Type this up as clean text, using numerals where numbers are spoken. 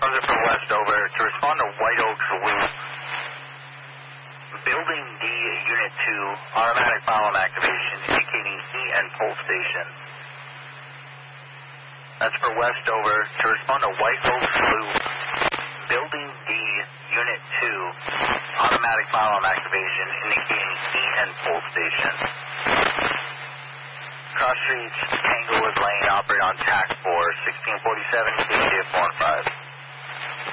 Those are for Westover. To respond to White Oaks Loop, Building D, Unit 2, automatic bomb activation indicating heat and pull station. That's for Westover. To respond to White Oaks Loop, Building D, Unit 2, automatic bomb activation indicating heat and pull station. Cross Streets, Tango is Lane, operate on TAC 4, 1647, KJ 45.